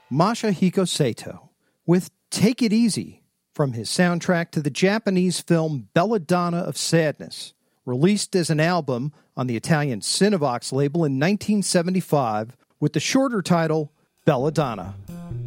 Masahiko Sato with Take It Easy from his soundtrack to the Japanese film Belladonna of Sadness, released as an album on the Italian Cinevox label in 1975 with the shorter title Belladonna.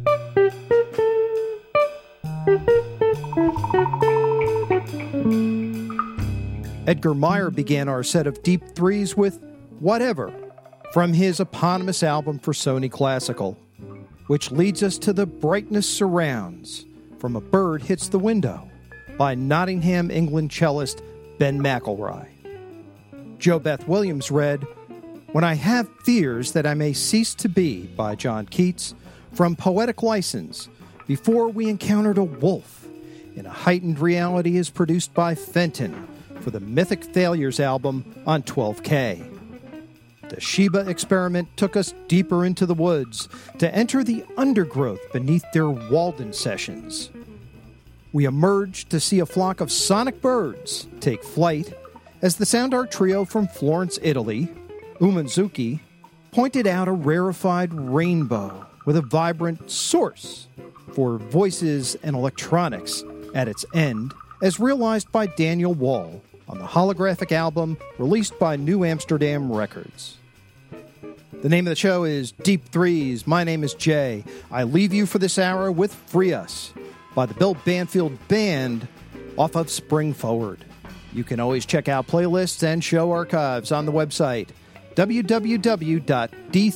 Edgar Meyer began our set of Deep Threes with Whatever from his eponymous album for Sony Classical, which leads us to The Brightness Surrounds from A Bird Hits the Window by Nottingham, England cellist Ben McElroy. Jo Beth Williams read When I Have Fears That I May Cease to Be by John Keats from Poetic License, before we encountered a wolf in a heightened reality is produced by Fenton for the Mythic Failures album on 12K. The Sheba experiment took us deeper into the woods to enter the undergrowth beneath their Walden sessions. We emerged to see a flock of sonic birds take flight as the sound art trio from Florence, Italy, Umanzuki, pointed out a rarefied rainbow with a vibrant source for voices and electronics at its end, as realized by Daniel Wall on the holographic album released by New Amsterdam Records. The name of the show is Deep Threes. My name is Jay. I leave you for this hour with Free Us by the Bill Banfield Band off of Spring Forward. You can always check out playlists and show archives on the website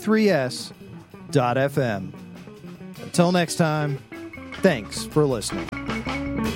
www.d3s.fm. Until next time, thanks for listening.